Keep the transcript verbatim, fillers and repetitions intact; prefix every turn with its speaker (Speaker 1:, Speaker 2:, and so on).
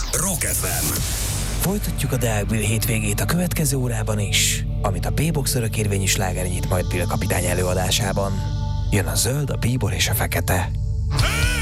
Speaker 1: Rock ef em.
Speaker 2: Folytatjuk a Deák Bill hétvégét a következő órában is, amit a P-Box örökérvényű sláger nyit majd Bill kapitány előadásában. Jön a zöld, a bíbor és a fekete.